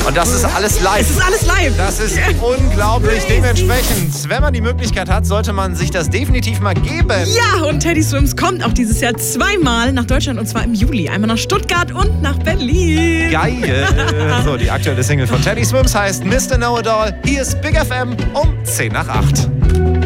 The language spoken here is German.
Und das ist alles live. Es ist alles live. Das ist unglaublich. Dementsprechend, wenn man die Möglichkeit hat, sollte man sich das definitiv mal geben. Ja, und Teddy Swims kommt auch dieses Jahr zweimal nach Deutschland, und zwar im Juli. Einmal nach Stuttgart und nach Berlin. Geil. So, die aktuelle Single von Teddy Swims heißt Mr. Know-It-All. Hier ist Big FM um 7:50.